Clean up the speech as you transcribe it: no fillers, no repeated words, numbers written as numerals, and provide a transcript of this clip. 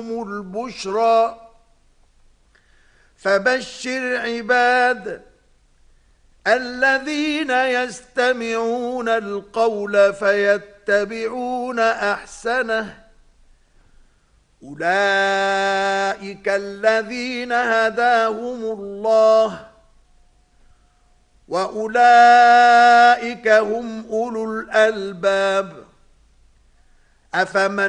لهم البشرى فبشر عباد الذين يستمعون القول فيتبعون أحسنه أولئك الذين هداهم الله وأولئك هم أولو الألباب أفمن